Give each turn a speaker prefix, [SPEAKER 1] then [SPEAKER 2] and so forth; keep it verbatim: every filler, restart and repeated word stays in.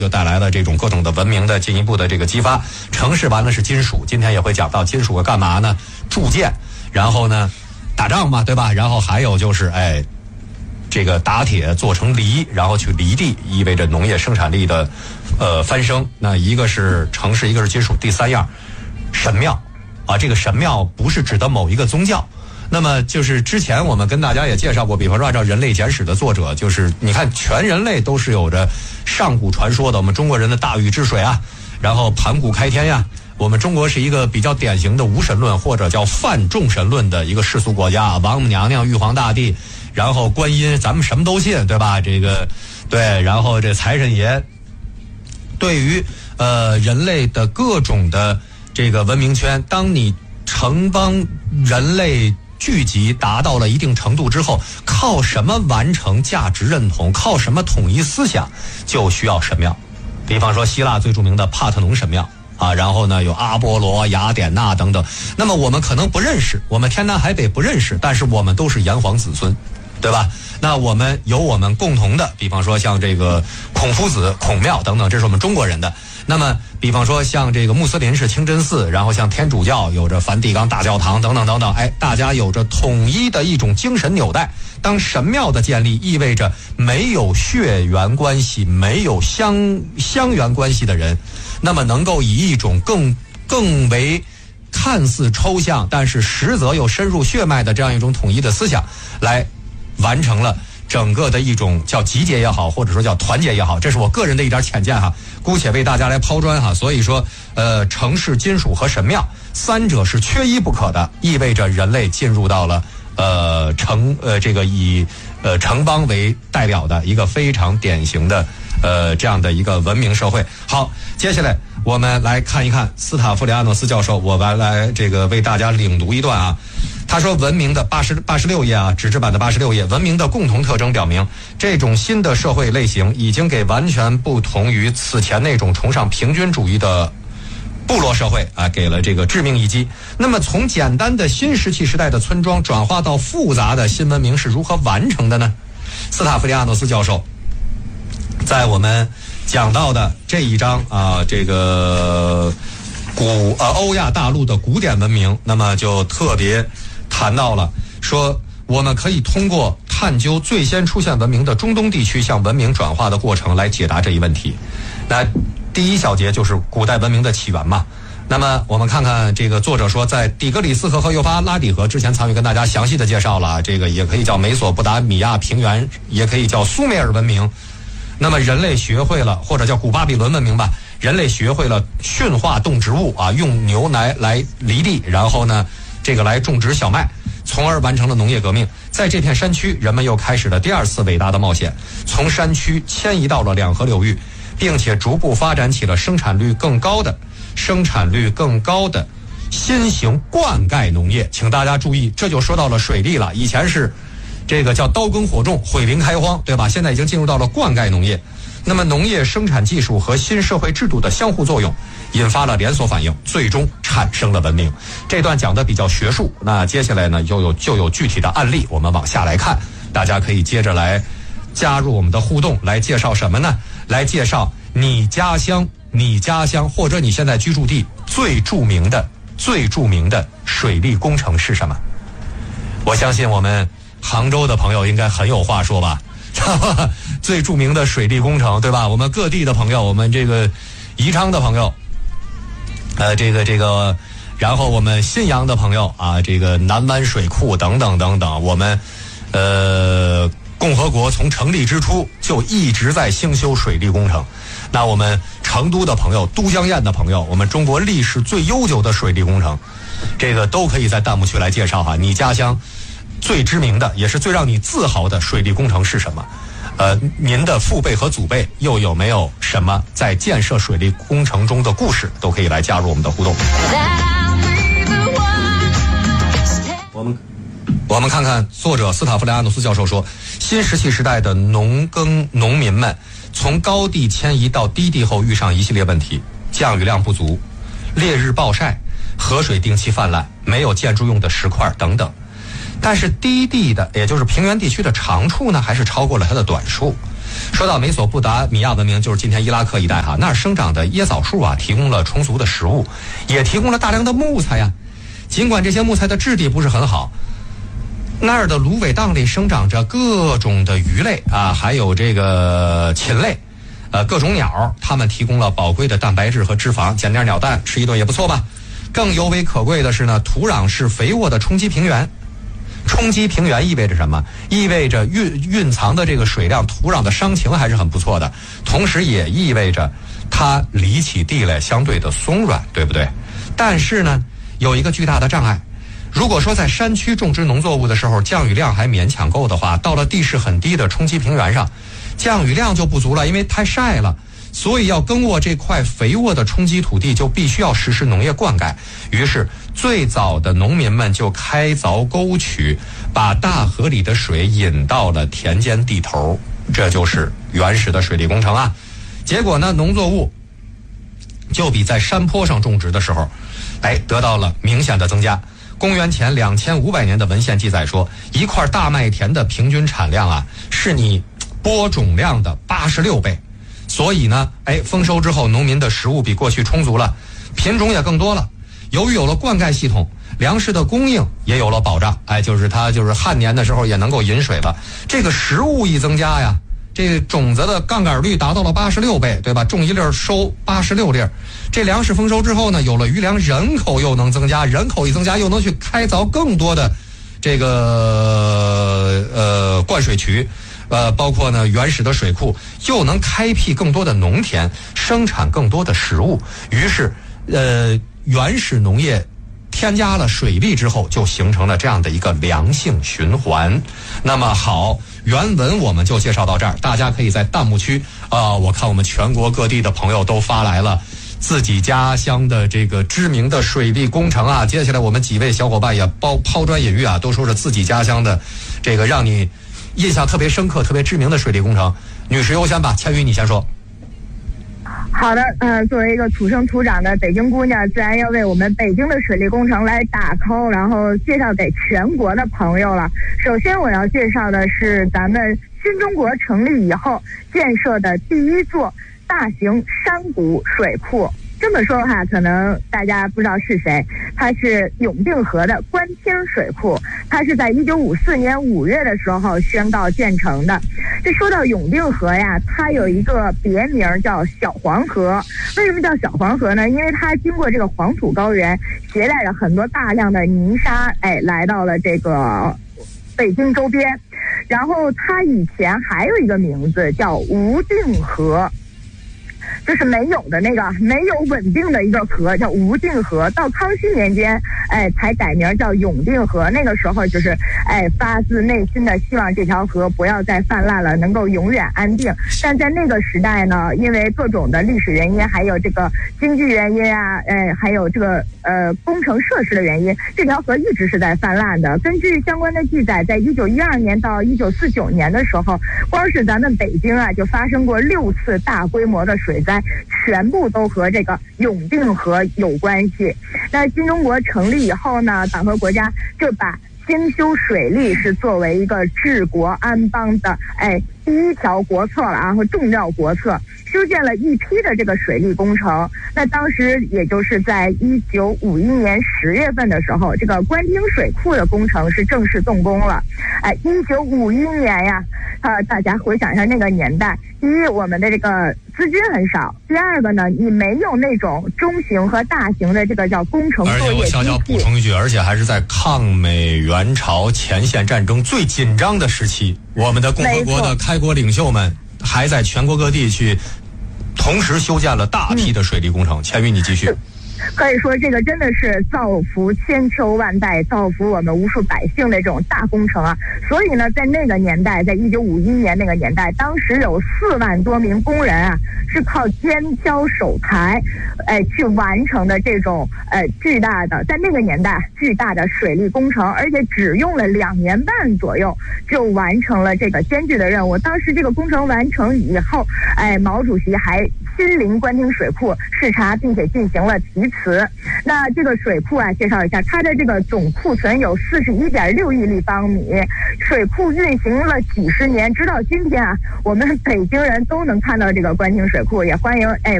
[SPEAKER 1] 就带来了这种各种的文明的进一步的这个激发。城市完了是金属，今天也会讲到金属干嘛呢？铸剑，然后呢打仗嘛，对吧？然后还有就是哎，这个打铁做成犁，然后去犁地，意味着农业生产力的呃翻升。那一个是城市，一个是金属，第三样神庙啊，这个神庙不是指的某一个宗教。那么就是之前我们跟大家也介绍过，比方说按照《人类简史》的作者，就是你看全人类都是有着上古传说的，我们中国人的大禹治水啊，然后盘古开天呀，我们中国是一个比较典型的无神论或者叫泛众神论的一个世俗国家，王母娘娘、玉皇大帝，然后观音，咱们什么都信，对吧？这个对，然后这财神爷，对于呃人类的各种的这个文明圈，当你城邦人类聚集达到了一定程度之后，靠什么完成价值认同？靠什么统一思想？就需要神庙。比方说希腊最著名的帕特农神庙啊，然后呢有阿波罗、雅典娜等等。那么我们可能不认识，我们天南海北不认识，但是我们都是炎黄子孙，对吧？那我们有我们共同的，比方说像这个孔夫子、孔庙等等，这是我们中国人的。那么比方说像这个穆斯林是清真寺，然后像天主教有着梵蒂冈大教堂等等等等，哎，大家有着统一的一种精神纽带。当神庙的建立意味着没有血缘关系、没有乡乡缘关系的人，那么能够以一种更更为看似抽象但是实则又深入血脉的这样一种统一的思想，来完成了整个的一种叫集结也好，或者说叫团结也好，这是我个人的一点浅见哈，姑且为大家来抛砖哈。所以说，呃，城市、金属和神庙三者是缺一不可的，意味着人类进入到了呃城呃这个以呃城邦为代表的一个非常典型的呃这样的一个文明社会。好，接下来我们来看一看斯塔夫里亚诺斯教授，我们来这个为大家领读一段啊。他说，文明的八十八十六页啊，纸质版的八十六页，文明的共同特征表明，这种新的社会类型已经给完全不同于此前那种崇尚平均主义的部落社会啊，给了这个致命一击。那么，从简单的新石器时代的村庄转化到复杂的新文明是如何完成的呢？斯塔夫里亚诺斯教授在我们讲到的这一章啊，这个古呃欧亚大陆的古典文明，那么就特别谈到了说，我们可以通过探究最先出现文明的中东地区向文明转化的过程来解答这一问题。那第一小节就是古代文明的起源嘛。那么我们看看这个作者说，在底格里斯河和幼发拉底河之前，参与跟大家详细的介绍了，这个也可以叫美索不达米亚平原，也可以叫苏美尔文明。那么人类学会了，或者叫古巴比伦文明吧，人类学会了驯化动植物啊，用牛奶来犁地，然后呢这个来种植小麦，从而完成了农业革命。在这片山区，人们又开始了第二次伟大的冒险，从山区迁移到了两河流域，并且逐步发展起了生产率更高的生产率更高的新型灌溉农业。请大家注意，这就说到了水利了。以前是这个叫刀耕火种，毁林开荒，对吧？现在已经进入到了灌溉农业。那么农业生产技术和新社会制度的相互作用，引发了连锁反应，最终产生了文明。这段讲的比较学术，那接下来呢又有就有具体的案例，我们往下来看，大家可以接着来加入我们的互动，来介绍什么呢？来介绍你家乡你家乡或者你现在居住地最著名的最著名的水利工程是什么？我相信我们杭州的朋友应该很有话说吧。最著名的水利工程，对吧？我们各地的朋友，我们这个宜昌的朋友，呃，这个这个，然后我们信阳的朋友啊，这个南湾水库等等等等，我们呃共和国从成立之初就一直在兴修水利工程。那我们成都的朋友，都江堰的朋友，我们中国历史最悠久的水利工程，这个都可以在弹幕区来介绍哈。你家乡最知名的也是最让你自豪的水利工程是什么？呃，您的父辈和祖辈又有没有什么在建设水利工程中的故事？都可以来加入我们的互动。我们我们看看作者斯塔夫里亚诺斯教授说，新石器时代的农耕农民们从高地迁移到低地后遇上一系列问题，降雨量不足、烈日暴晒、河水定期泛滥、没有建筑用的石块等等。但是低地的，也就是平原地区的长处呢，还是超过了它的短处。 说到美索不达米亚文明，就是今天伊拉克一带哈，那儿生长的椰枣树啊，提供了充足的食物，也提供了大量的木材呀。尽管这些木材的质地不是很好，那儿的芦苇荡里生长着各种的鱼类啊，还有这个禽类，呃，各种鸟，它们提供了宝贵的蛋白质和脂肪，捡点鸟蛋吃一顿也不错吧。更尤为可贵的是呢，土壤是肥沃的冲积平原。冲积平原意味着什么？意味着蕴蕴藏的这个水量，土壤的伤情还是很不错的，同时也意味着它离起地来相对的松软，对不对？但是呢，有一个巨大的障碍。如果说在山区种植农作物的时候，降雨量还勉强够的话，到了地势很低的冲积平原上，降雨量就不足了，因为太晒了。所以要耕沃这块肥沃的冲积土地，就必须要实施农业灌溉。于是最早的农民们就开凿沟渠，把大河里的水引到了田间地头，这就是原始的水利工程啊。结果呢，农作物就比在山坡上种植的时候，哎，得到了明显的增加。公元前两千五百年的文献记载说，一块大麦田的平均产量啊，是你播种量的八十六倍。所以呢，哎，丰收之后，农民的食物比过去充足了，品种也更多了。由于有了灌溉系统，粮食的供应也有了保障，哎，就是它就是旱年的时候也能够饮水了。这个食物一增加呀，这个种子的杠杆率达到了八十六倍，对吧？种一粒收八十六粒。这粮食丰收之后呢，有了余粮，人口又能增加，人口一增加，又能去开凿更多的这个呃灌水渠。呃，包括呢原始的水库，又能开辟更多的农田，生产更多的食物。于是，呃，原始农业添加了水利之后，就形成了这样的一个良性循环。那么好，原文我们就介绍到这儿，大家可以在弹幕区啊、呃，我看我们全国各地的朋友都发来了自己家乡的这个知名的水利工程啊。接下来我们几位小伙伴也抛抛砖引玉啊，都说是自己家乡的这个让你印象特别深刻、特别知名的水利工程。女士优先吧，千羽你先说。
[SPEAKER 2] 好的，呃，作为一个土生土长的北京姑娘，自然要为我们北京的水利工程来打 call， 然后介绍给全国的朋友了。首先我要介绍的是咱们新中国成立以后建设的第一座大型山谷水库。这么说哈，可能大家不知道是谁，它是永定河的官厅水库，它是在一九五四年五月的时候宣告建成的。这说到永定河呀，它有一个别名叫小黄河。为什么叫小黄河呢？因为它经过这个黄土高原，携带着很多大量的泥沙，哎，来到了这个北京周边。然后它以前还有一个名字叫无定河。就是没有的那个没有稳定的一个河叫无定河，到康熙年间，哎，才改名叫永定河。那个时候就是，哎，发自内心的希望这条河不要再泛滥了，能够永远安定。但在那个时代呢，因为各种的历史原因，还有这个经济原因啊，哎，还有这个呃工程设施的原因，这条河一直是在泛滥的。根据相关的记载，在一九一二年到一九四九年的时候，光是咱们北京啊，就发生过六次大规模的水灾，全部都和这个永定河有关系。那新中国成立以后呢，党和国家就把兴修水利是作为一个治国安邦的哎第一条国策了啊，和重要国策，修建了一批的这个水利工程。那当时也就是在一九五一年十月份的时候，这个官厅水库的工程是正式动工了。哎，一九五一年呀，呃，大家回想一下那个年代，第一，我们的这个资金很少；第二个呢，你没有那种中型和大型的这个叫工程作业机器。而且我小小补充一句，而且还是在抗美援朝前线战争最紧张的时期，我们的共和国的开国领袖们还在全国各地去同时修建了大批的水利工程。千羽，你继续。 可以说这个真的是造福千秋万代，造福我们无数百姓的这种大工程啊！所以呢，在那个年代，在一九五一年那个年代，当时有四万多名工人啊，是靠肩挑手抬，哎，去完成的这种呃巨大的，在那个年代巨大的水利工程，而且只用了两年半左右就完成了这个艰巨的任务。当时这个工程完成以后，哎，毛主席还新林官厅水库视察，并且进行了题词。那这个水库啊，介绍一下，它的这个总库存有四十一点六亿立方米，水库运行了几十年，直到今天啊，我们北京人都能看到这个官厅水库，也欢迎哎